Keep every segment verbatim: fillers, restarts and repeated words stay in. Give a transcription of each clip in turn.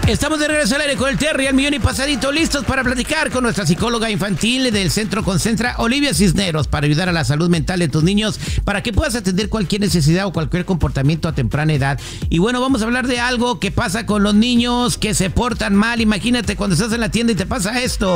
Estamos de regreso al aire con el Terry, al millón y pasadito, listos para platicar con nuestra psicóloga infantil del Centro Concentra, Olivia Cisneros, para ayudar a la salud mental de tus niños, para que puedas atender cualquier necesidad o cualquier comportamiento a temprana edad. Y bueno, vamos a hablar de algo que pasa con los niños que se portan mal. Imagínate cuando estás en la tienda y te pasa esto.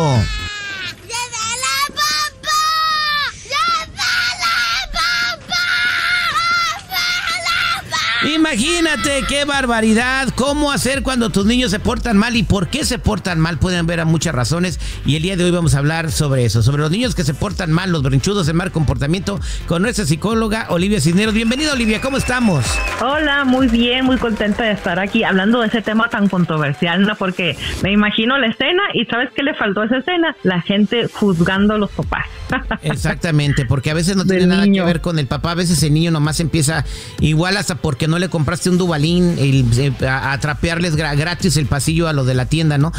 Imagínate qué barbaridad, cómo hacer cuando tus niños se portan mal y por qué se portan mal. Pueden ver a muchas razones y el día de hoy vamos a hablar sobre eso, sobre los niños que se portan mal, los berrinchudos, el mal comportamiento, con nuestra psicóloga Olivia Cisneros. Bienvenida, Olivia, ¿cómo estamos? Hola, muy bien, muy contenta de estar aquí hablando de ese tema tan controversial, ¿no? Porque me imagino la escena y ¿sabes qué le faltó a esa escena? La gente juzgando a los papás. Exactamente, porque a veces no tiene nada que ver con el papá, a veces el niño nomás empieza igual hasta porque no le compraste un Dubalín el, a, a trapearles gratis el pasillo a los de la tienda, ¿no?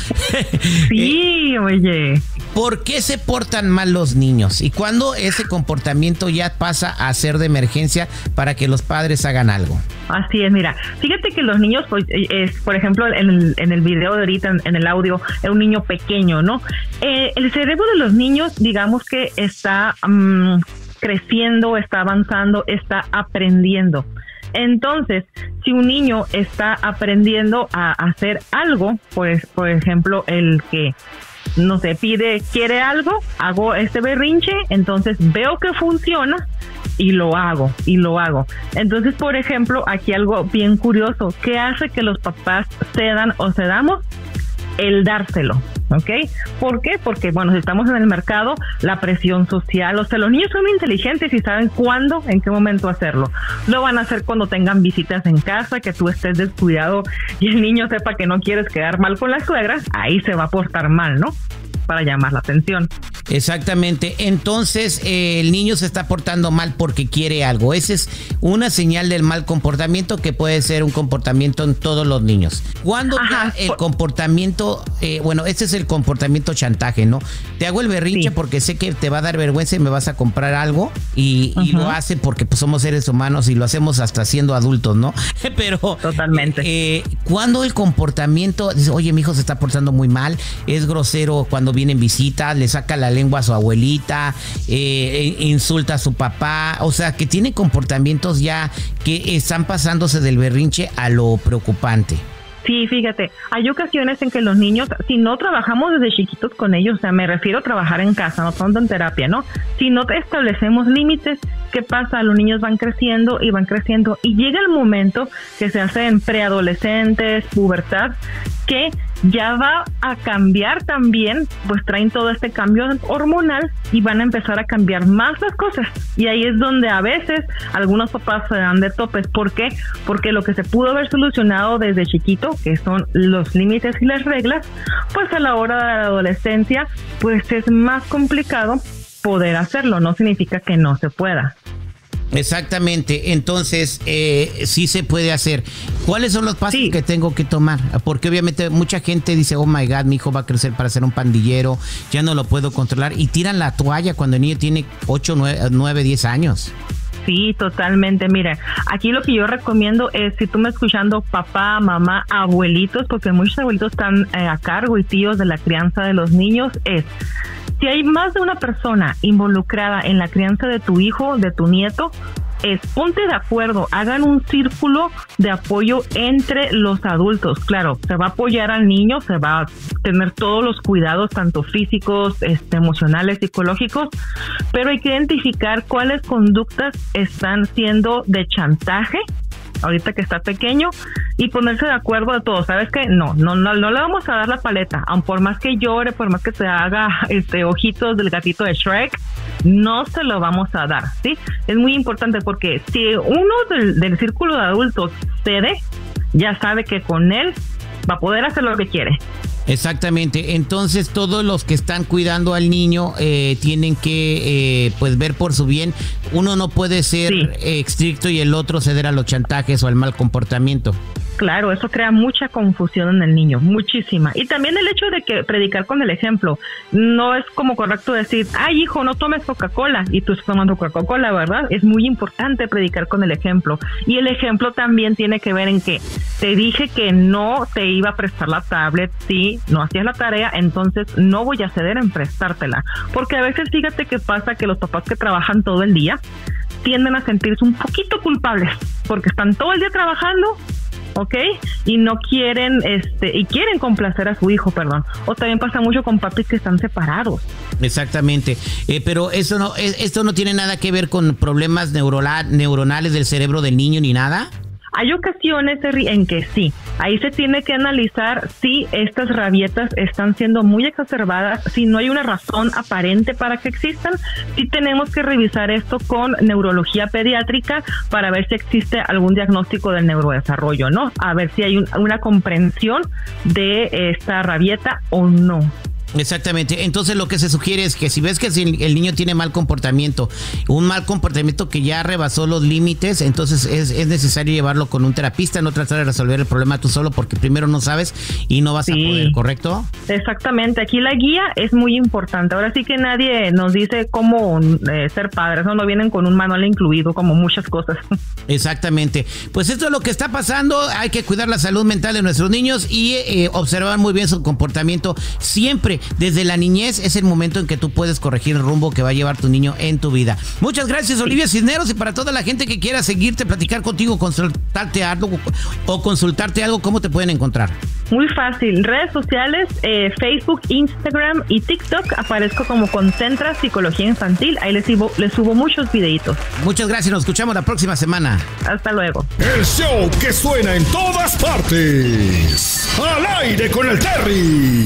Sí, eh, oye. ¿Por qué se portan mal los niños? ¿Y cuándo ese comportamiento ya pasa a ser de emergencia para que los padres hagan algo? Así es, mira, fíjate que los niños, pues, es, por ejemplo, en el, en el video de ahorita, en, en el audio, es un niño pequeño, ¿no? Eh, el cerebro de los niños, digamos que está um, creciendo, está avanzando, está aprendiendo. Entonces, si un niño está aprendiendo a hacer algo, pues, por ejemplo, el que, no sé, pide, quiere algo, hago este berrinche, entonces veo que funciona y lo hago, y lo hago. Entonces, por ejemplo, aquí algo bien curioso, ¿qué hace que los papás cedan o cedamos? El dárselo, ¿ok? ¿Por qué? Porque, bueno, si estamos en el mercado, la presión social, o sea, los niños son inteligentes y saben cuándo, en qué momento hacerlo. Lo van a hacer cuando tengan visitas en casa, que tú estés descuidado y el niño sepa que no quieres quedar mal con las suegras, ahí se va a portar mal, ¿no? Para llamar la atención. Exactamente. Entonces, eh, el niño se está portando mal porque quiere algo. Esa es una señal del mal comportamiento que puede ser un comportamiento en todos los niños. Cuando ya el por... comportamiento, eh, bueno, este es el comportamiento chantaje, ¿no? Te hago el berrinche sí. porque sé que te va a dar vergüenza y me vas a comprar algo y, uh-huh. y lo hace porque pues, somos seres humanos y lo hacemos hasta siendo adultos, ¿no? Pero totalmente. Eh, cuando el comportamiento dice, oye, mi hijo se está portando muy mal, es grosero cuando vienen visitas, le saca la lengua a su abuelita, eh, insulta a su papá, o sea, que tiene comportamientos ya que están pasándose del berrinche a lo preocupante. Sí, fíjate, hay ocasiones en que los niños, si no trabajamos desde chiquitos con ellos, o sea, me refiero a trabajar en casa, no tanto en terapia, ¿no? Si no establecemos límites, ¿qué pasa? Los niños van creciendo y van creciendo y llega el momento que se hacen preadolescentes, pubertad, que ya va a cambiar también, pues traen todo este cambio hormonal y van a empezar a cambiar más las cosas. Y ahí es donde a veces algunos papás se dan de topes. ¿Por qué? Porque lo que se pudo haber solucionado desde chiquito, que son los límites y las reglas, pues a la hora de la adolescencia, pues es más complicado poder hacerlo. No significa que no se pueda. Exactamente, entonces eh, sí se puede hacer. ¿Cuáles son los pasos sí. que tengo que tomar? Porque obviamente mucha gente dice, oh my God, mi hijo va a crecer para ser un pandillero, ya no lo puedo controlar, y tiran la toalla cuando el niño tiene ocho, nueve, diez años. Sí, totalmente. Mira, aquí lo que yo recomiendo es, si tú me escuchando, papá, mamá, abuelitos, porque muchos abuelitos están eh, a cargo y tíos de la crianza de los niños, es, si hay más de una persona involucrada en la crianza de tu hijo, de tu nieto, es ponte de acuerdo, hagan un círculo de apoyo entre los adultos. Claro, se va a apoyar al niño, se va a tener todos los cuidados, tanto físicos, este, emocionales, psicológicos, pero hay que identificar cuáles conductas están siendo de chantaje ahorita que está pequeño y ponerse de acuerdo de todo. ¿Sabes qué? No, no, no, no le vamos a dar la paleta, aun por más que llore, por más que se haga este ojitos del gatito de Shrek, no se lo vamos a dar, ¿sí? Es muy importante porque si uno del, del círculo de adultos cede, ya sabe que con él va a poder hacer lo que quiere. Exactamente, entonces todos los que están cuidando al niño eh, tienen que eh, pues ver por su bien. Uno no puede ser sí. estricto y el otro ceder a los chantajes o al mal comportamiento. Claro, eso crea mucha confusión en el niño, muchísima. Y también el hecho de que predicar con el ejemplo, no es como correcto decir, ay hijo, no tomes Coca-Cola, y tú estás tomando Coca-Cola, ¿verdad? Es muy importante predicar con el ejemplo. Y el ejemplo también tiene que ver en que te dije que no te iba a prestar la tablet, si no hacías la tarea, entonces no voy a ceder en prestártela. Porque a veces fíjate que pasa que los papás que trabajan todo el día tienden a sentirse un poquito culpables, porque están todo el día trabajando, ¿ok? Y no quieren, este, y quieren complacer a su hijo, perdón. O también pasa mucho con papis que están separados. Exactamente, eh, pero eso no, esto no tiene nada que ver con problemas neuronal, neuronales del cerebro del niño ni nada. Hay ocasiones, Terry, en que sí. Ahí se tiene que analizar si estas rabietas están siendo muy exacerbadas, si no hay una razón aparente para que existan. Sí tenemos que revisar esto con neurología pediátrica para ver si existe algún diagnóstico del neurodesarrollo, ¿no? A ver si hay un, una comprensión de esta rabieta o no. Exactamente, entonces lo que se sugiere es que si ves que el niño tiene mal comportamiento, un mal comportamiento que ya rebasó los límites, entonces es, es necesario llevarlo con un terapista, no tratar de resolver el problema tú solo porque primero no sabes y no vas sí. a poder, ¿correcto? Exactamente, aquí la guía es muy importante. Ahora sí que nadie nos dice cómo eh, ser padres, ¿no? No vienen con un manual incluido como muchas cosas. Exactamente, pues esto es lo que está pasando, hay que cuidar la salud mental de nuestros niños y eh, observar muy bien su comportamiento siempre. Desde la niñez es el momento en que tú puedes corregir el rumbo que va a llevar tu niño en tu vida. Muchas gracias, Olivia Cisneros, y para toda la gente que quiera seguirte, platicar contigo, consultarte algo o consultarte algo, ¿cómo te pueden encontrar? Muy fácil, redes sociales, eh, Facebook, Instagram y TikTok, aparezco como Concentra Psicología Infantil, ahí les subo, les subo muchos videitos. Muchas gracias, nos escuchamos la próxima semana. Hasta luego. El show que suena en todas partes, al aire con el Terry.